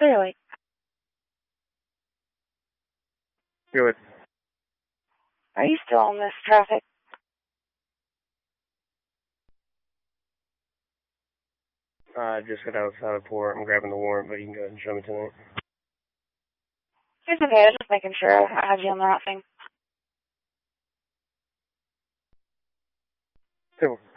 Clearly. Good. Are you still on this traffic? Just got outside of port. I'm grabbing the warrant, but you can go ahead and show me tonight. It's okay, I was just making sure I had you on the right thing. Cool.